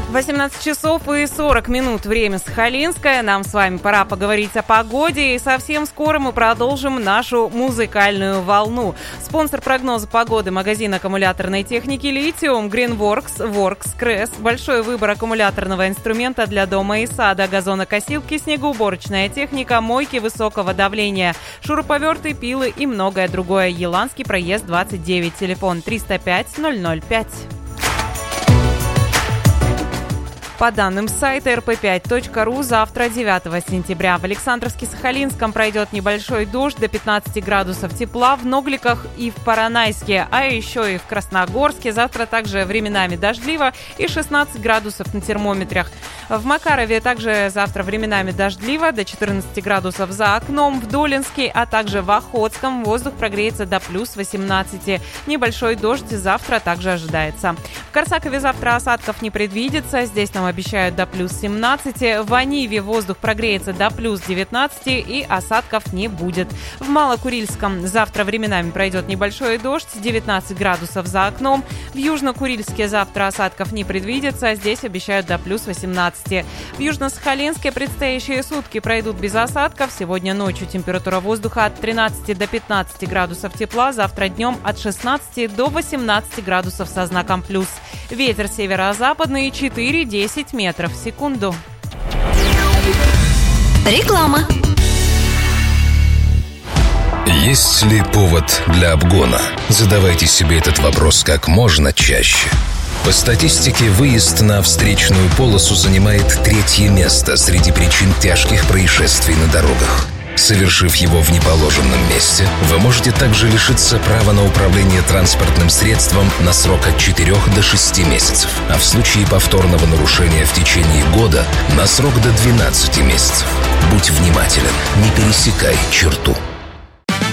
18 часов и 40 минут. Время Сахалинское. Нам с вами пора поговорить о погоде. И совсем скоро мы продолжим нашу музыкальную волну. Спонсор прогноза погоды — магазин аккумуляторной техники «Литиум», Greenworks, Works, Crest. Большой выбор аккумуляторного инструмента для дома и сада. Газонокосилки, снегоуборочная техника, мойки высокого давления, шуруповерты, пилы и многое другое. Еланский проезд 29. Телефон 305 005. По данным сайта rp5.ru, завтра, 9 сентября, в Александровске-Сахалинском пройдет небольшой дождь, до 15 градусов тепла, в Ногликах и в Поронайске, а еще и в Красногорске. Завтра также временами дождливо и 16 градусов на термометрах. В Макарове также завтра временами дождливо, до 14 градусов за окном, в Долинске, а также в Охотском воздух прогреется до плюс 18. Небольшой дождь завтра также ожидается. В Корсакове завтра осадков не предвидится, здесь нам обещают до плюс 17. В Аниве воздух прогреется до плюс 19 и осадков не будет. В Малокурильском завтра временами пройдет небольшой дождь, 19 градусов за окном. В Южно-Курильске завтра осадков не предвидится, здесь обещают до плюс 18. В Южно-Сахалинске предстоящие сутки пройдут без осадков. Сегодня ночью температура воздуха от 13 до 15 градусов тепла, завтра днем от 16 до 18 градусов со знаком плюс. Ветер северо-западный 4-10 метров в секунду. Реклама. Есть ли повод для обгона? Задавайте себе этот вопрос как можно чаще. По статистике, выезд на встречную полосу занимает 3-е место среди причин тяжких происшествий на дорогах. Совершив его в неположенном месте, вы можете также лишиться права на управление транспортным средством на срок от 4 до 6 месяцев, а в случае повторного нарушения в течение года на срок до 12 месяцев. Будь внимателен, не пересекай черту.